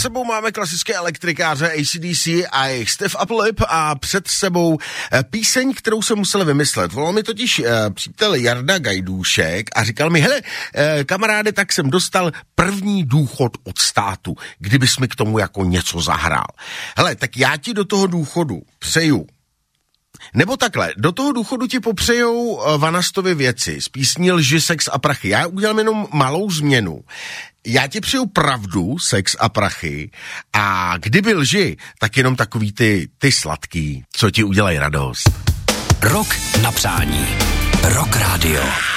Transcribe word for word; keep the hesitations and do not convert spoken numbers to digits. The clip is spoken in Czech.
sebou máme klasické elektrikáře A C D C a jejich Step Up Lip a před sebou píseň, kterou jsem musel vymyslet. Volal mi totiž eh, přítel Jarda Gajdůšek a říkal mi, hele, eh, kamaráde, tak jsem dostal první důchod od státu, kdybys mi k tomu jako něco zahrál. Hele, tak já ti do toho důchodu přeju. Nebo takhle, do toho důchodu ti popřejou uh, Vanastovy věci z písní Lži, sex a prachy. Já udělám jenom malou změnu. Já ti přeju pravdu, sex a prachy a kdyby lži, tak jenom takový ty, ty sladký, co ti udělají radost. Rok na přání. Rock Radio.